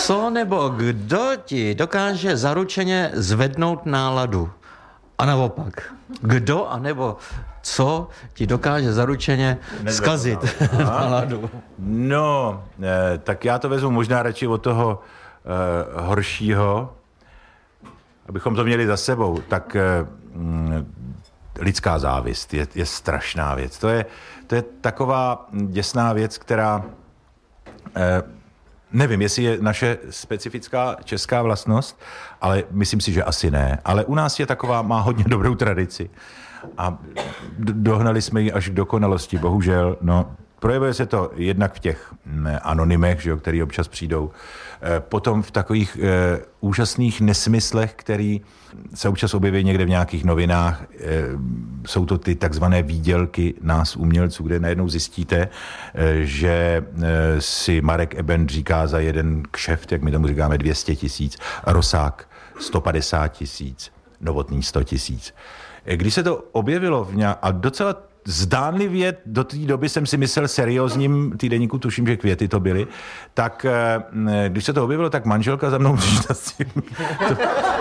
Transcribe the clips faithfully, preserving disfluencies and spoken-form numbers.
Co nebo kdo ti dokáže zaručeně zvednout náladu? A naopak, kdo anebo co ti dokáže zaručeně zkazit náladu? No, eh, tak já to vezmu možná radši od toho eh, horšího, abychom to měli za sebou. Tak eh, mm, lidská závist je, je strašná věc. To je, to je taková děsná věc, která... Eh, Nevím, jestli je naše specifická česká vlastnost, ale myslím si, že asi ne. Ale u nás je taková, má hodně dobrou tradici. A dohnali jsme ji až k dokonalosti, bohužel. No, projevuje se to jednak v těch anonymech, že jo, který občas přijdou. Potom v takových e, úžasných nesmyslech, který se občas objeví někde v nějakých novinách. E, jsou to ty takzvané výdělky nás umělců, kde najednou zjistíte, e, že e, si Marek Eben říká za jeden kšeft, jak my tomu říkáme, dvě stě tisíc, Rosák sto padesát tisíc, Novotný sto tisíc. E, když se to objevilo v nějak, a docela zdánlivě do té doby jsem si myslel seriózním týdeníku, tuším, že Květy to byly, tak když se to objevilo, tak manželka za mnou přišla s tím. To...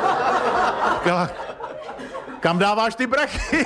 Kam dáváš ty prachy?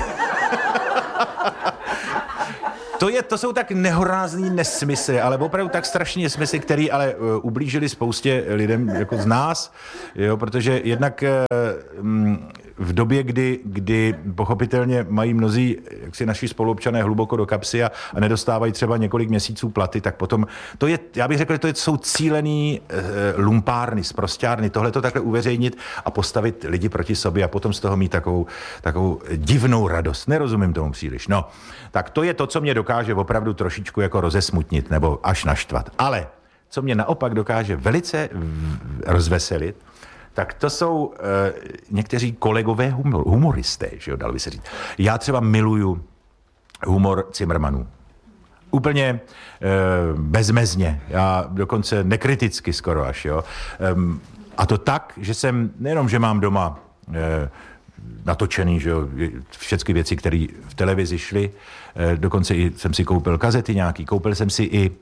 To, je, to jsou tak nehorázný nesmysly, ale opravdu tak strašně nesmysly, který ale uh, ublížili spoustě lidem jako z nás, jo, protože jednak uh, v době, kdy, kdy pochopitelně mají mnozí jaksi naši spoluobčané hluboko do kapsy a, a nedostávají třeba několik měsíců platy, tak potom to je, já bych řekl, že to je, jsou cílený uh, lumpárny, sprosťárny, tohle to takhle uveřejnit a postavit lidi proti sobě a potom z toho mít takovou, takovou divnou radost. Nerozumím tomu příliš. No, tak to je to, co mě dokáže opravdu trošičku jako rozesmutnit nebo až naštvat. Ale co mě naopak dokáže velice rozveselit, tak to jsou uh, někteří kolegové humor, humoristé, že jo, dal by se říct. Já třeba miluju humor Cimrmanů. Úplně uh, bezmezně, já dokonce nekriticky skoro až, jo. Um, a to tak, že jsem, nejenom, že mám doma uh, natočený, že jo, všechny věci, které v televizi šly, uh, dokonce i jsem si koupil kazety nějaký, koupil jsem si i,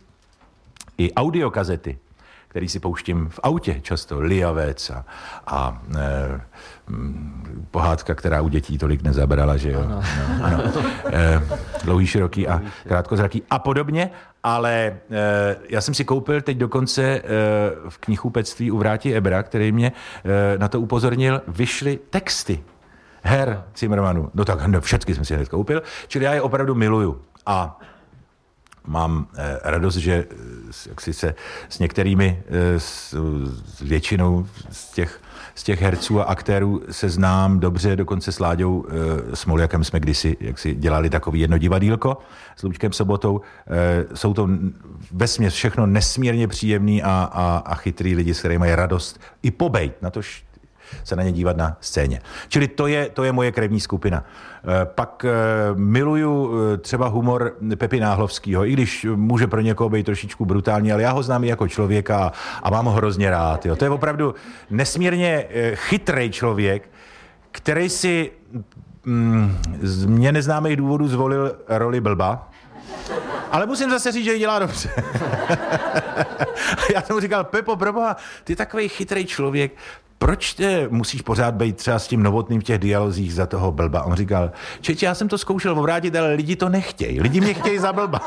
i audiokazety, který si pouštím v autě často, Liavec a, a e, pohádka, která u dětí tolik nezabrala, že jo. Ano. No, ano. E, dlouhý, široký a krátkozraký a podobně, ale e, já jsem si koupil teď dokonce e, v knihkupectví u Vráti Ebra, který mě e, na to upozornil, vyšly texty her Cimrmanů. No tak no, všechny jsem si hned koupil, čili já je opravdu miluju. A mám eh, radost, že jak si se s některými, eh, s, s většinou z těch, z těch herců a aktérů se znám dobře, dokonce s Láďou eh, Smoljakem jsme kdysi jak si dělali takový jedno divadýlko s Lučkem Sobotou. Eh, jsou to vesměs všechno nesmírně příjemný a, a, a chytrý lidi, s kterými je radost i pobejt, na tož se na ně dívat na scéně. Čili to je, to je moje krevní skupina. Pak miluju třeba humor Pepi Náhlovskýho, i když může pro někoho být trošičku brutální, ale já ho znám i jako člověka a mám ho hrozně rád. Jo. To je opravdu nesmírně chytrý člověk, který si mm, z mě neznámých důvodů zvolil roli blba, ale musím zase říct, že ji dělá dobře. Já jsem mu říkal, Pepo, proboha, ty takovej chytrý člověk, proč te musíš pořád být třeba s tím Novotným v těch dialozích za toho blba? On říkal, čeče, já jsem to zkoušel obrátit, ale lidi to nechtějí. Lidi mě chtějí za blba.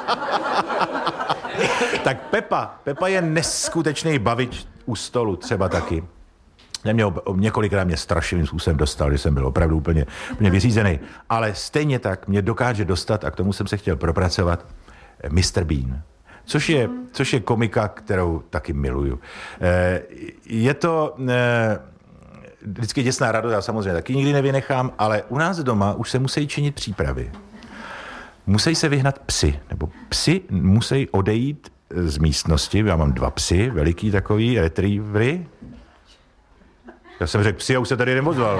Tak Pepa, Pepa je neskutečný bavič u stolu třeba taky. Mě několikrát mě strašlivým způsobem dostal, že jsem byl opravdu úplně, úplně vyřízený. Ale stejně tak mě dokáže dostat, a k tomu jsem se chtěl propracovat, mister Bean. Což je, což je komika, kterou taky miluju. Je to vždycky děsná radost, já samozřejmě taky nikdy nevynechám, ale u nás doma už se musí činit přípravy. Musí se vyhnat psy, nebo psy musí odejít z místnosti. Já mám dva psy, veliký takový, retrievery. Já jsem řekl psy a už se tady jeden ozval.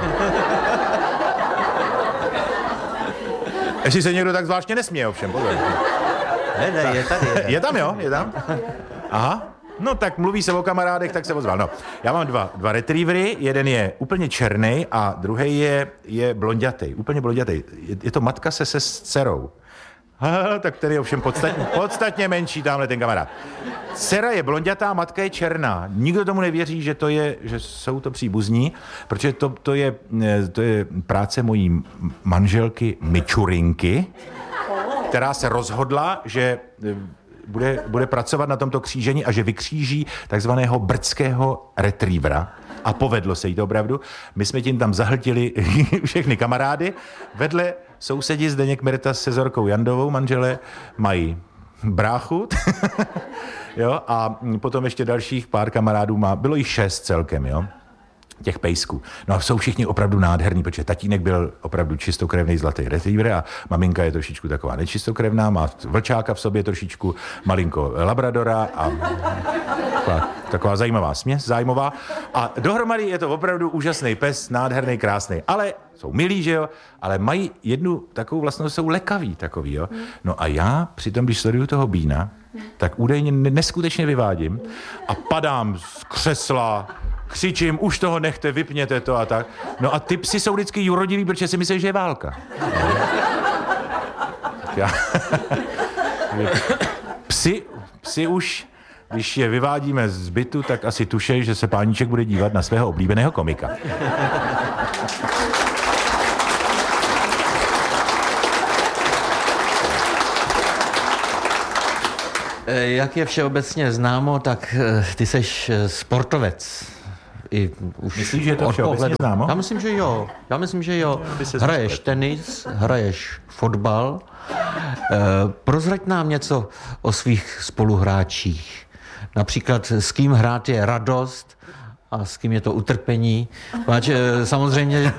Jestli se někdo tak zvláštně nesměje, ovšem, pozor. Ne, ne, je tady. Je, je tam, jo? Je tam? Aha. No tak mluví se o kamarádech, tak se ozval. No, já mám dva, dva retrievery, jeden je úplně černý a druhý je, je blondětej, úplně blondětej. Je, je to matka se se s dcerou. Ha, tak tady je ovšem podstatně, podstatně menší tamhle ten kamarád. Dcera je blondětá, matka je černá. Nikdo tomu nevěří, že to je, že jsou to příbuzní, protože to, to, je, to je práce mojí manželky Mičurinky, která se rozhodla, že bude, bude pracovat na tomto křížení a že vykříží takzvaného brdského retrievera. A povedlo se jí to opravdu. My jsme tím tam zahltili všechny kamarády. Vedle sousedi Zdeněk Mirta se Zorkou Jandovou, manželé, mají bráchu. Jo, a potom ještě dalších pár kamarádů má. Bylo jich šest celkem, jo, těch pejsků. No a jsou všichni opravdu nádherní, protože tatínek byl opravdu čistokrevný zlatý retriever a maminka je trošičku taková nečistokrevná, má vlčáka v sobě trošičku, malinko labradora a taková, taková zajímavá směs, zájmová. A dohromady je to opravdu úžasný pes, nádherný, krásný. Ale jsou milí, že jo, ale mají jednu takovou vlastnost, jsou lekaví takový, jo. No a já přitom, když sleduju toho Bína, tak údajně neskutečně vyvádím a padám z křesla, křičím, už toho nechte, vypněte to a tak. No a ty psi jsou vždycky jurodilí, protože si myslí, že je válka. Já... psi, psi už, když je vyvádíme z bytu, tak asi tušej, že se páníček bude dívat na svého oblíbeného komika. Jak je všeobecně známo, tak ty seš sportovec. I už Myslíš, že je to všeobecně známo? Já myslím, že jo. Já myslím, že jo. Hraješ tenis, hraješ fotbal. E, prozrať nám něco o svých spoluhráčích. Například s kým hrát je radost a s kým je to utrpení. Máš, samozřejmě...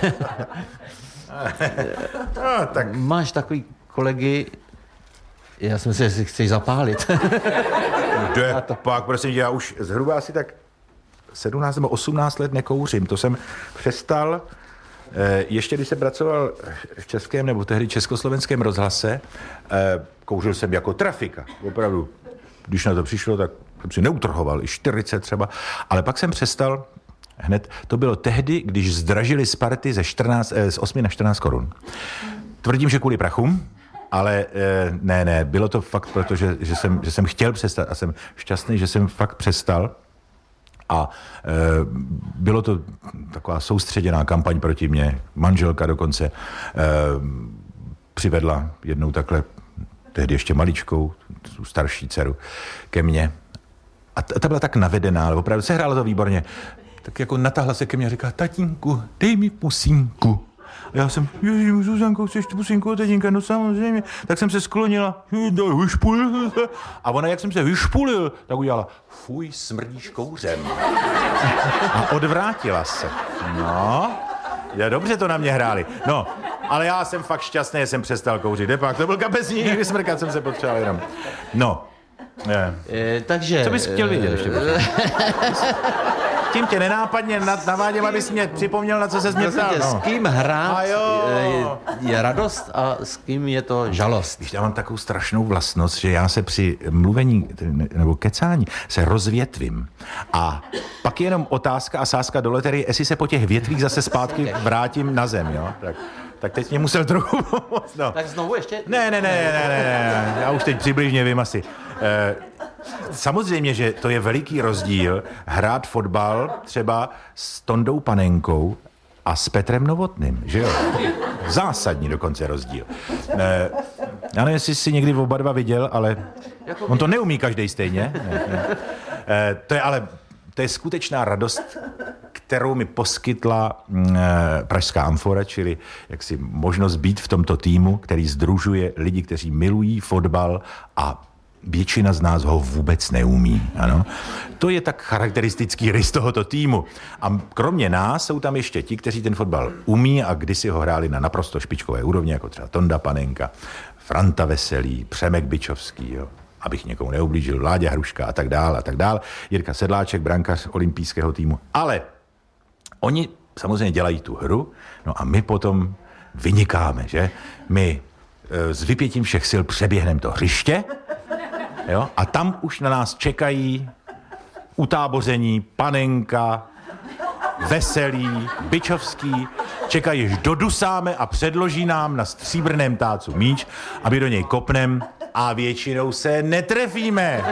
no, tak... Máš takový kolegy, já si myslím, že si chceš zapálit. Jde, pak prosím tě, já už zhruba asi tak sedmnáct nebo osmnáct let nekouřím. To jsem přestal, ještě když jsem pracoval v českém nebo tehdy československém rozhlase, kouřil jsem jako trafika, opravdu. Když na to přišlo, tak jsem si neutrhoval, i čtyřicet třeba, ale pak jsem přestal hned, to bylo tehdy, když zdražili Sparty ze, čtrnáct, z osmi na čtrnáct korun. Tvrdím, že kvůli prachům, ale ne, ne, bylo to fakt proto, že, že, jsem, že jsem chtěl přestat a jsem šťastný, že jsem fakt přestal. A e, bylo to taková soustředěná kampaň proti mně. Manželka dokonce e, přivedla jednou takhle, tehdy ještě maličkou, tu starší dceru, ke mně. A ta, ta byla tak navedená, ale opravdu se hrálo to výborně. Tak jako natáhla se ke mně a říká, tatínku, dej mi pusínku. A já jsem, ježiš, Zuzanko, chceš tu pusinku od tatínka? No samozřejmě. Tak jsem se sklonila. Vyšpulil. A ona, jak jsem se vyšpulil, tak udělala, fuj, smrdíš kouřem. A odvrátila se. No, já dobře to na mě hráli. No, ale já jsem fakt šťastný, že jsem přestal kouřit. Depak, to byl kapesník, vysmrkat jsem se potřeboval jenom. No. Je. E, takže... Co bys chtěl vidět ještě? Tím tě nenápadně navádím, abys mě připomněl, na co ses mě ptal. No. S kým hrát je, je radost a s kým je to žalost. Víš, já mám takovou strašnou vlastnost, že já se při mluvení nebo kecání se rozvětvím. A pak je jenom otázka a sázka do loterie, jestli se po těch větvích zase zpátky vrátím na zem, jo? Tak, tak teď mě musel trochu pomoct. No. Tak znovu ještě? Ne, ne, ne, ne, ne, ne, já už teď přibližně vím asi. Eh, samozřejmě, že to je veliký rozdíl hrát fotbal třeba s Tondou Panenkou a s Petrem Novotným, že jo? Zásadní dokonce rozdíl. Eh, já nevím, jestli jsi někdy oba dva viděl, ale on to neumí každej stejně. Ne, ne. Eh, to je ale, to je skutečná radost, kterou mi poskytla eh, Pražská Amfora, čili jaksi možnost být v tomto týmu, který sdružuje lidi, kteří milují fotbal a většina z nás ho vůbec neumí. Ano? To je tak charakteristický rys tohoto týmu. A kromě nás jsou tam ještě ti, kteří ten fotbal umí a kdysi ho hráli na naprosto špičkové úrovni, jako třeba Tonda Panenka, Franta Veselý, Přemek Byčovský, jo? Abych někomu neublížil, Láďa Hruška a tak dál a tak dál. Jirka Sedláček, brankář olympijského týmu. Ale oni samozřejmě dělají tu hru, no a my potom vynikáme, že? My e, s vypětím všech sil přeběhneme to hřiště, jo? A tam už na nás čekají utáboření Panenka, Veselý, Byčovský, čekají, až dodusáme a předloží nám na stříbrném tácu míč, aby do něj kopnem a většinou se netrefíme.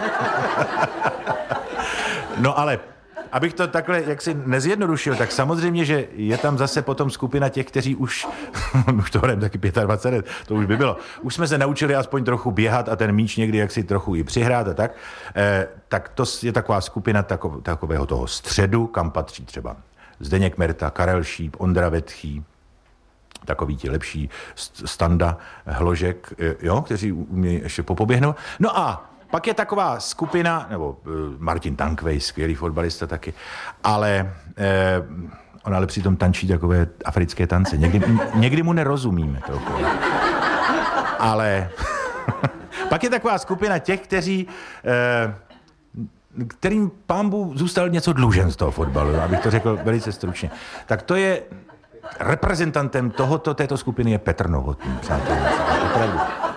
No ale abych to takhle jaksi nezjednodušil, tak samozřejmě, že je tam zase potom skupina těch, kteří už, už to hrajeme taky dvacet pět let, to už by bylo, už jsme se naučili aspoň trochu běhat a ten míč někdy jaksi trochu i přihrát a tak, eh, tak to je taková skupina takov, takového toho středu, kam patří třeba Zdeněk Merta, Karel Šíp, Ondra Vetchý, takový ti lepší, Standa Hložek, jo, kteří umějí ještě popoběhnout. No a pak je taková skupina, nebo uh, Martin Tankvej, skvělý fotbalista taky, ale eh, on ale přitom tančí takové africké tance. Někdy, někdy mu nerozumíme. Toliko. Ale pak je taková skupina těch, kteří, eh, kterým pán Bůh zůstal něco dlužen z toho fotbalu, abych to řekl velice stručně. Tak to je reprezentantem tohoto, této skupiny je Petr Novotný, přátelé. Opravdu.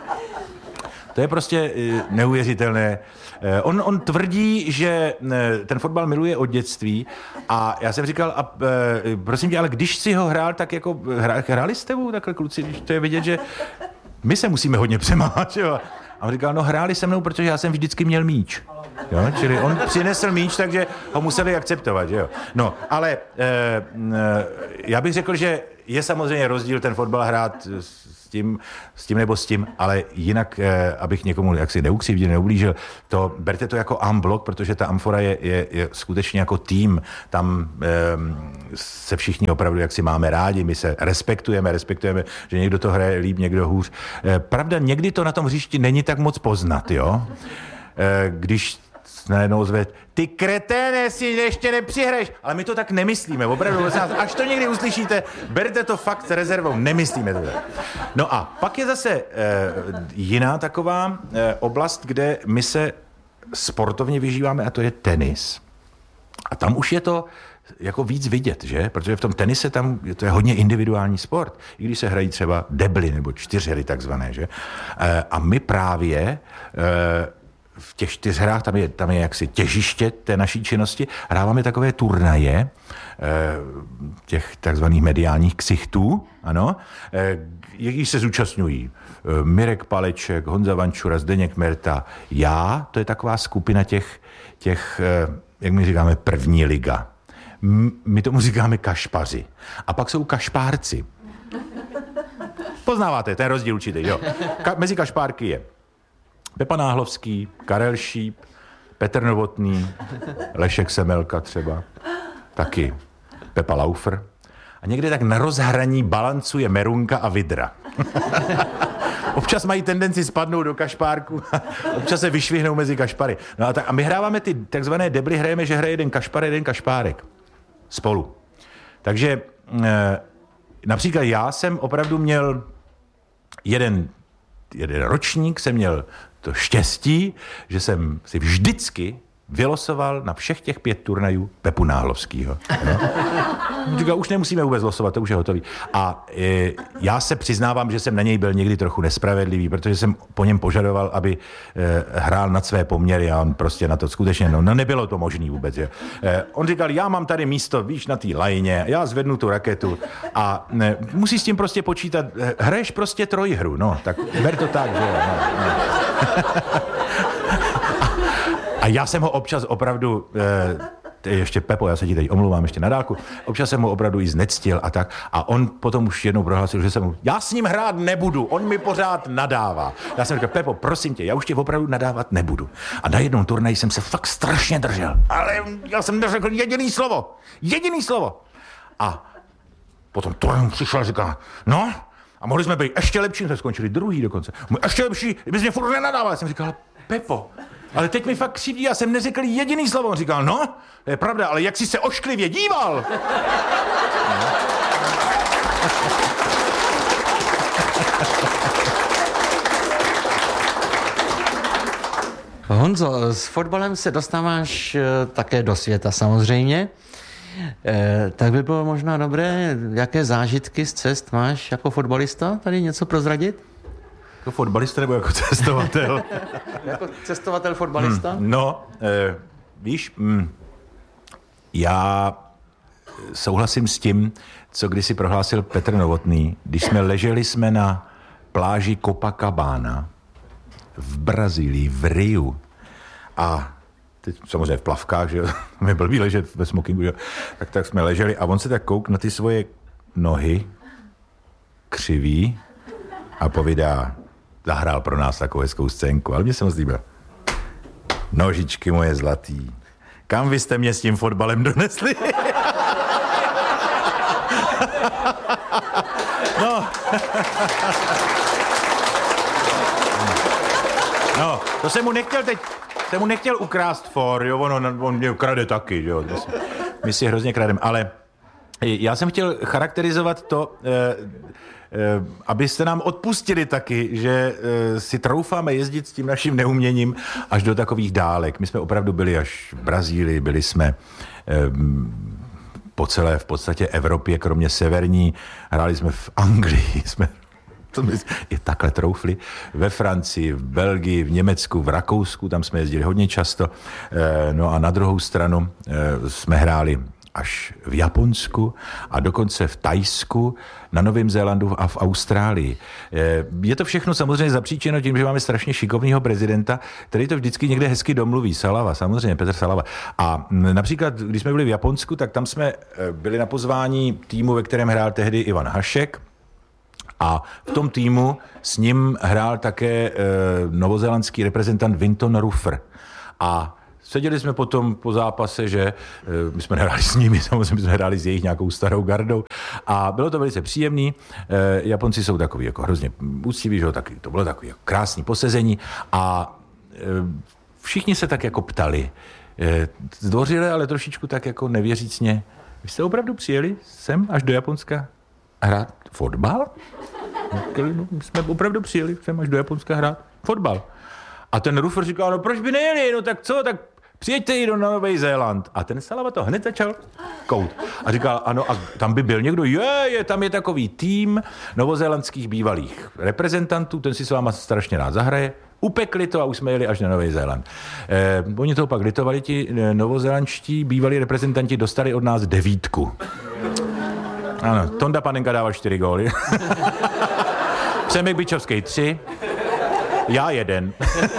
To je prostě neuvěřitelné. On, on tvrdí, že ten fotbal miluje od dětství a já jsem říkal, a, prosím tě, ale když si ho hrál, tak jako hráli s tebou takhle kluci, když to je vidět, že my se musíme hodně přemáhat, jo. A on říkal, no hráli se mnou, protože já jsem vždycky měl míč. Jo? Čili on přinesl míč, takže ho museli akceptovat, jo. No, ale e, já bych řekl, že je samozřejmě rozdíl ten fotbal hrát s tím, s tím nebo s tím, ale jinak, eh, abych někomu jaksi neukřivdil, neublížil, to berte to jako amblok, protože ta amfora je, je, je skutečně jako tým. Tam eh, se všichni opravdu jaksi máme rádi, my se respektujeme, respektujeme, že někdo to hraje líp, někdo hůř. Eh, pravda, někdy to na tom hřišti není tak moc poznat, jo? Eh, když najednou zve, ty kreténe, si ještě nepřihraješ. Ale my to tak nemyslíme, opravdu. Až to někdy uslyšíte, berte to fakt s rezervou, nemyslíme to tak. No a pak je zase eh, jiná taková eh, oblast, kde my se sportovně vyžíváme, a to je tenis. A tam už je to jako víc vidět, že? Protože v tom tenise tam to je hodně individuální sport. I když se hrají třeba debly nebo čtyřhry takzvané, že? Eh, a my právě eh, v těch čtyřhrách, tam je, tam je jaksi těžiště té naší činnosti, hráváme takové turnaje těch takzvaných mediálních ksichtů, ano, jaký se zúčastňují Mirek Paleček, Honza Vančura, Zdeněk Merta, já, to je taková skupina těch, těch jak my říkáme, první liga. My tomu říkáme kašpaři. A pak jsou kašpárci. Poznáváte ten rozdíl určitý, jo. Ka- mezi kašpárky je Pepa Náhlovský, Karel Šíp, Petr Novotný, Lešek Semelka třeba, taky Pepa Laufer. A někde tak na rozhraní balancuje Merunka a Vidra. Občas mají tendenci spadnout do kašpárku, občas se vyšvihnou mezi kašpary. No a, tak, a my hráváme ty takzvané debly, hrajeme, že hraje jeden kašpar, jeden kašpárek. Spolu. Takže e, například já jsem opravdu měl jeden, jeden ročník, jsem měl to štěstí, že jsem si vždycky vylosoval na všech těch pět turnajů Pepu Náhlovskýho. No? Říkal, už nemusíme vůbec losovat, to už je hotový. A e, já se přiznávám, že jsem na něj byl někdy trochu nespravedlivý, protože jsem po něm požadoval, aby e, hrál nad své poměry a on prostě na to skutečně, no, no nebylo to možný vůbec. Je. E, on říkal, já mám tady místo, víš, na té lajně, já zvednu tu raketu a ne, musíš s tím prostě počítat, hraješ prostě trojhru, no, tak ber to tak, že jo. No, no. A já jsem ho občas opravdu, eh, ještě Pepo, já se ti teď omlouvám ještě na dálku, občas jsem ho opravdu i znectil a tak. A on potom už jednou prohlásil, že jsem mu, já s ním hrát nebudu, on mi pořád nadává. Já jsem říkal, Pepo, prosím tě, já už tě opravdu nadávat nebudu. A na jednom turnaji jsem se fakt strašně držel. Ale já jsem neřekl jediný slovo. Jediný slovo. A potom turnaj přišel a říkal, no, a mohli jsme být ještě lepší, jsme skončili druhý dokonce. Ještě lepší, kdybys mě furt nenadával. Já jsem říkal, Pepo, ale teď mi fakt křivdí, já jsem neřekl jediný slovo. On říkal, no, to je pravda, ale jak jsi se ošklivě díval. Honzo, s fotbalem se dostáváš také do světa samozřejmě. Eh, tak by bylo možná dobré, jaké zážitky z cest máš jako fotbalista? Tady něco prozradit? Jako fotbalista nebo jako cestovatel? Jako cestovatel fotbalista? Hmm, no, eh, víš, mm, já souhlasím s tím, co kdysi prohlásil Petr Novotný, když jsme leželi jsme na pláži Copacabana v Brazílii, v Riu a teď samozřejmě v plavkách, že jo, mě blbý ležet ve smokingu, že jo, tak, tak jsme leželi a on se tak kouk na ty svoje nohy, křivý a povídá, zahrál pro nás takovou hezkou scénku, ale mně se moc líbilo. Nožičky moje zlatý, kam vy jste mě s tím fotbalem donesli? No. No, to jsem mu nechtěl teď, jsem mu nechtěl ukrást for, jo, on, on mě krade taky, jo, my si hrozně krademe, ale já jsem chtěl charakterizovat to, eh, eh, abyste nám odpustili taky, že eh, si troufáme jezdit s tím naším neuměním až do takových dálek. My jsme opravdu byli až v Brazílii, byli jsme eh, po celé v podstatě Evropě, kromě severní, hráli jsme v Anglii, jsme to my i takhle troufli, ve Francii, v Belgii, v Německu, v Rakousku, tam jsme jezdili hodně často, eh, no a na druhou stranu eh, jsme hráli až v Japonsku a dokonce v Thajsku, na Novém Zélandu a v Austrálii. Je to všechno samozřejmě zapříčeno tím, že máme strašně šikovného prezidenta, který to vždycky někde hezky domluví. Salava, samozřejmě, Petr Salava. A například, když jsme byli v Japonsku, tak tam jsme byli na pozvání týmu, ve kterém hrál tehdy Ivan Hašek. A v tom týmu s ním hrál také novozélandský reprezentant Winton Rufer. A seděli jsme potom po zápase, že my jsme hráli s nimi, samozřejmě jsme hráli s jejich nějakou starou gardou a bylo to velice příjemný. Japonci jsou takový jako hrozně úctiví, že taky to bylo takový jako krásný posezení a všichni se tak jako ptali. Zdvořile, ale trošičku tak jako nevěřícně. Vy jste opravdu přijeli sem až do Japonska hrát fotbal? My jsme opravdu přijeli sem až do Japonska hrát fotbal. A ten Rufer říkal, no proč by nejeli, no tak co, tak přijeďte i do Nový Zéland. A ten Salava to hned začal kout. A říkal, ano, a tam by byl někdo, je, je, tam je takový tým novozélandských bývalých reprezentantů, ten si s váma strašně rád zahraje. Upekli to a už jsme jeli až na Nový Zéland. Eh, oni toho pak litovali, ti novozélandští bývalí reprezentanti dostali od nás devítku. Ano, Tonda Panenka dával čtyři góly. Přemek Bičovský tři. Já jeden.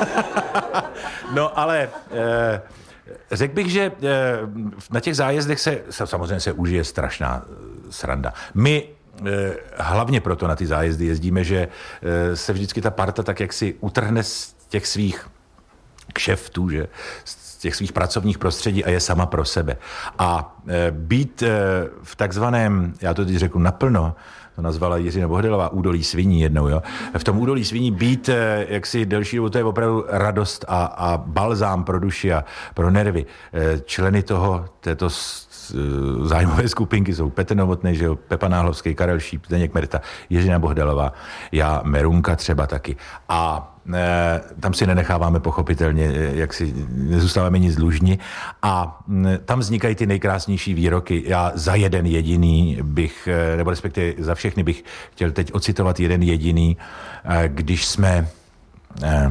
No ale eh, řekl bych, že eh, na těch zájezdech se, se samozřejmě se užije strašná sranda. My eh, hlavně proto na ty zájezdy jezdíme, že eh, se vždycky ta parta tak jak si utrhne z těch svých kšeftů, že z těch svých pracovních prostředí a je sama pro sebe. A eh, být eh, v takzvaném, já to teď řeknu naplno, to nazvala Jiřina Bohdelová údolí sviní jednou, jo. V tom údolí sviní být jaksi delší dobu, to je opravdu radost a, a balzám pro duši a pro nervy. Členy toho, této zájmové skupinky jsou Petr Novotný, že jo, Pepa Náhlovský, Karel Šíp, Zdeněk Merta, Jiřina Bohdelová, já, Merunka třeba taky. A e, tam si nenecháváme pochopitelně, jak si nezůstáváme nic dlužni a e, tam vznikají ty nejkrásnější výroky. Já za jeden jediný bych, e, nebo respektive za všechny bych chtěl teď ocitovat jeden jediný, e, když jsme e,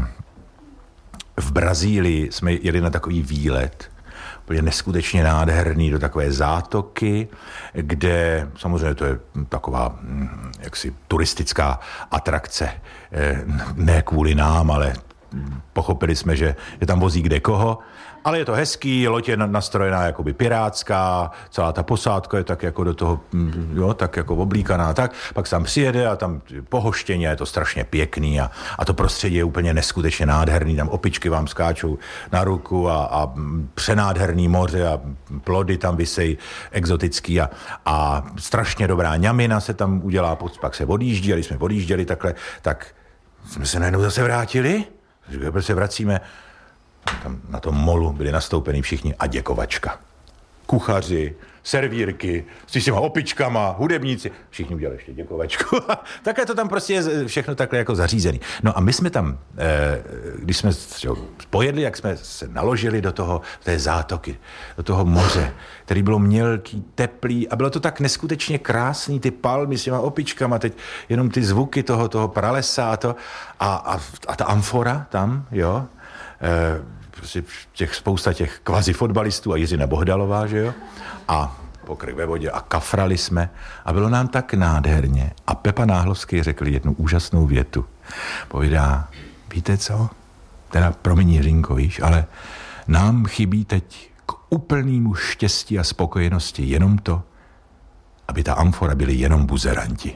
v Brazílii jsme jeli na takový výlet, úplně neskutečně nádherný, do takové zátoky, kde samozřejmě to je taková jaksi turistická atrakce. Ne kvůli nám, ale pochopili jsme, že je tam vozí kde koho. Ale je to hezký, loď je nastrojená jakoby pirátská, celá ta posádka je tak jako do toho, jo, tak jako oblíkaná, tak. Pak se tam přijede a tam pohoštění, je to strašně pěkný a, a to prostředí je úplně neskutečně nádherný, tam opičky vám skáčou na ruku a, a přenádherný moře a plody tam visejí exotický a, a strašně dobrá ňamina se tam udělá, pak se odjíždí, a když jsme odjížděli takhle, tak jsme se najednou zase vrátili, proč se vracíme? Tam na tom molu byli nastoupení všichni a děkovačka. Kuchaři, servírky, s těma opičkama, hudebníci, všichni udělali ještě děkovačku. Takhle to tam prostě je všechno takhle jako zařízený. No a my jsme tam, když jsme pojedli, jak jsme se naložili do toho, té zátoky, do toho moře, který bylo mělký, teplý a bylo to tak neskutečně krásný, ty palmy s těma opičkama, teď jenom ty zvuky toho, toho pralesa a to a, a, a ta amfora tam, jo, prostě těch spousta těch kvazi fotbalistů a Jiřina Bohdalová, že jo? A pokrk ve vodě a kafrali jsme a bylo nám tak nádherně. A Pepa Náhlovský řekl jednu úžasnou větu. Povídá, víte co? Teda promiň Jiřinko, víš, ale nám chybí teď k úplnému štěstí a spokojenosti jenom to, aby ta amfora byli jenom buzeranti.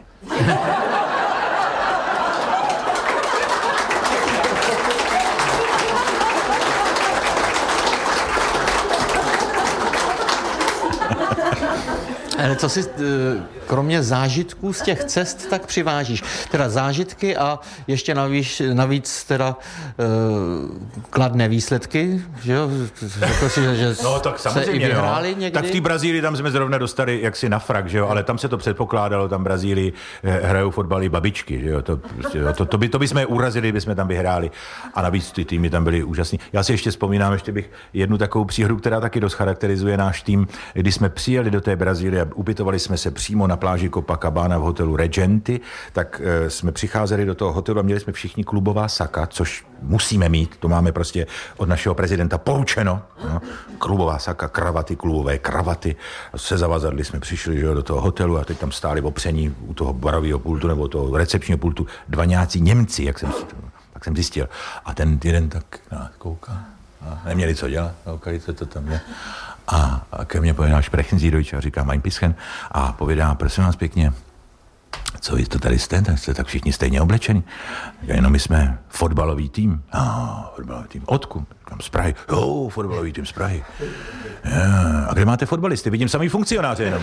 Ale co si kromě zážitků z těch cest tak přivážíš? Teda zážitky a ještě navíc, navíc teda uh, kladné výsledky, že jo? Řekl si, že no, tak samozřejmě, vyhráli no. někdy? Tak v té Brazílii tam jsme zrovna dostali jaksi na frak, že jo? Ale tam se to předpokládalo, tam v Brazílii hrajou fotbaly babičky, že jo? To, to, to, by, to by jsme je urazili, by jsme tam vyhráli. A navíc ty týmy tam byly úžasný. Já si ještě vzpomínám, ještě bych jednu takovou příhodu, která taky dost charakterizuje náš tým, když jsme přijeli do té Brazílie a ubytovali jsme se přímo na pláži Copacabana v hotelu Regenty, tak e, jsme přicházeli do toho hotelu a měli jsme všichni klubová saka, což musíme mít, to máme prostě od našeho prezidenta poučeno. No. Klubová saka, kravaty, klubové kravaty. Se zavazadly jsme přišli, že jo, do toho hotelu a teď tam stáli v opření u toho barového pultu nebo toho recepčního pultu dva nějací Němci, jak jsem, tak jsem zjistil. A ten jeden tak no, kouká a neměli co dělat, koukali, co to tam je. A ke mně povědá Sprechen Sie Deutsch a říká mein bisschen a povědá, prosím vás pěkně, co vy to tady jste, tak jste tak všichni stejně oblečení. Jenom my jsme fotbalový tým. Ah, fotbalový tým. Odkud? Říkám, z Prahy. Jo, fotbalový tým z Prahy. Ja. A kde máte fotbalisty? Vidím samý funkcionáře jenom.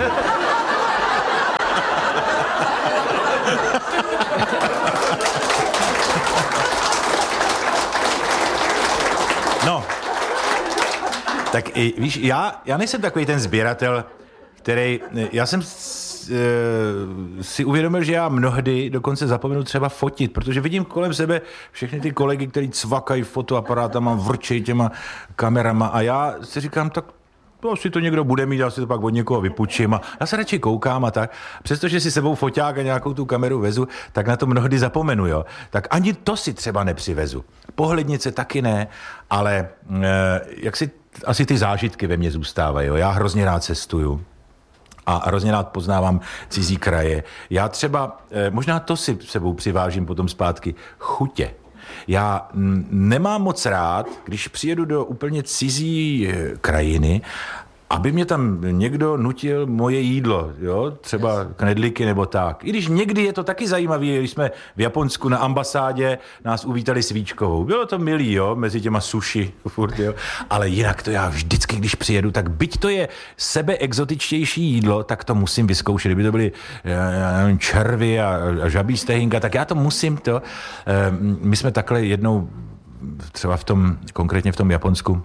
No, tak i, víš, já, já nejsem takový ten sběratel, který, já jsem e, si uvědomil, že já mnohdy dokonce zapomenu třeba fotit, protože vidím kolem sebe všechny ty kolegy, kteří cvakají fotoaparátama, vrčejí těma kamerama a já si říkám, tak to si to někdo bude mít, já si to pak od někoho vypůjčím a já se radši koukám a tak. Přestože si sebou foťák a nějakou tu kameru vezu, tak na to mnohdy zapomenu, jo. Tak ani to si třeba nepřivezu. Pohlednice taky ne, ale e, jak si asi ty zážitky ve mně zůstávají, jo. Já hrozně rád cestuju a hrozně rád poznávám cizí kraje. Já třeba, e, možná to si sebou přivážím potom zpátky, chutě. Já nemám moc rád, když přijedu do úplně cizí krajiny, aby mě tam někdo nutil moje jídlo, jo? Třeba knedlíky nebo tak. I když někdy je to taky zajímavé, když jsme v Japonsku na ambasádě nás uvítali svíčkovou. Bylo to milý, jo, mezi těma sushi, furt, jo. Ale jinak to já vždycky, když přijedu, tak byť to je sebeexotičtější jídlo, tak to musím vyzkoušet. Kdyby to byly já nevím, červy a, a žabí stehinka, tak já to musím to. My jsme takhle jednou, třeba v tom, konkrétně v tom Japonsku,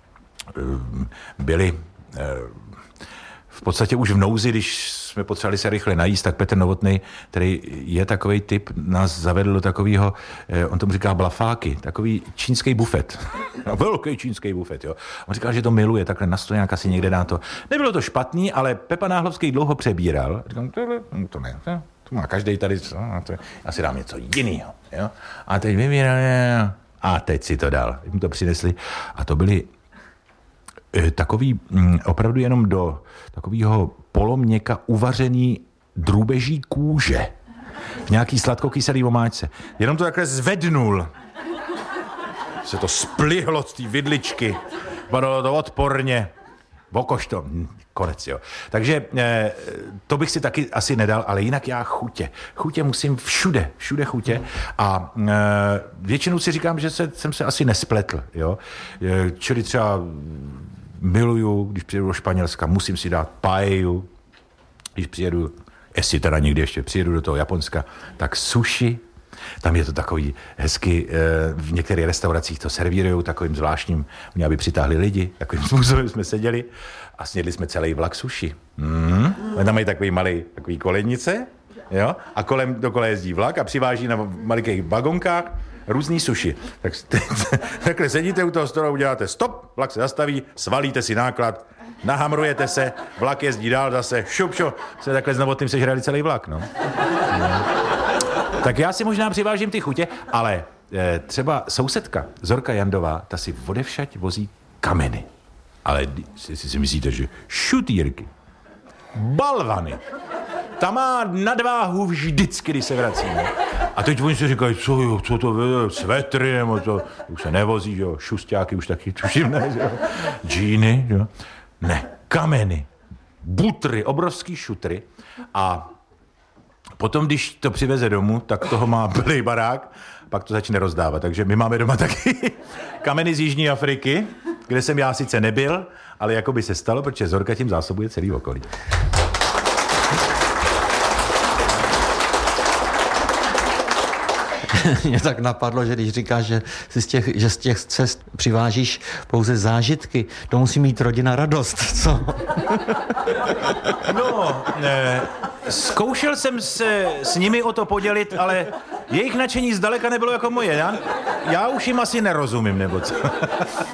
byli v podstatě už v nouzi, když jsme potřebovali se rychle najíst, tak Petr Novotný, který je takovej typ, nás zavedl do takového, on tomu říká blafáky, takový čínský bufet. Velký čínský bufet, jo. On říkal, že to miluje, takhle na stoják asi někde dá to. Nebylo to špatný, ale Pepa Náhlovský dlouho přebíral. Říkám, to ne, to má každej tady, já si dám něco jiného, jo. A teď vybíral, a teď si to dal. Jim to přinesli a to byly takový opravdu jenom do takového poloměka uvařený drůbeží kůže v nějaký sladkokyselý omáčce. Jenom to takhle zvednul. Se to splihlo z té vidličky. Padalo to odporně. Vokoš to. Konec, jo. Takže eh, to bych si taky asi nedal, ale jinak já chutě. Chutě musím všude, všude chutě. A eh, většinou si říkám, že se, jsem se asi nespletl, jo. Eh, čili třeba miluju, když přijedu do Španělska, musím si dát paellu. Když přijedu, jestli teda někdy ještě přijedu do toho Japonska, tak sushi. Tam je to takový hezky, v některých restauracích to servírujou takovým zvláštním, oni aby přitáhli lidi, takovým způsobem jsme seděli a snědli jsme celý vlak sushi. Mm. Tam mají takový malý, takový kolejnice, jo? A kolem dokola jezdí vlak a přiváží na malikých vagonkách různý sushi. Tak takhle sedíte u toho stolu, uděláte stop, vlak se zastaví, svalíte si náklad, nahamrujete se, vlak jezdí dál zase, šup, šup, se takhle s Novotným sežrali celý vlak, no. no. Tak já si možná přivážím ty chutě, ale e, třeba sousedka Zorka Jandová, ta si odevšať vozí kameny. Ale si, si, si myslíte, že šutírky. balvany. Ta má nadváhu vždycky, když se vracíme. A teď oni si říkají, co jo, co to je, svetry, nebo to, už se nevozí, jo, šustáky už taky tuším, ne, jo, džíny, jo. Ne, kameny, butry, obrovský šutry a potom, když to přiveze domů, tak toho má plný barák, pak to začne rozdávat. Takže my máme doma taky kameny z Jižní Afriky, kde jsem já sice nebyl, ale jako by se stalo, protože Zorka tím zásobuje celý okolí. Mě tak napadlo, že když říkáš, že, si z těch, že z těch cest přivážíš pouze zážitky, to musí mít rodina radost, co? No, ne, zkoušel jsem se s nimi o to podělit, ale jejich nadšení zdaleka nebylo jako moje. Já, já už jim asi nerozumím, nebo co?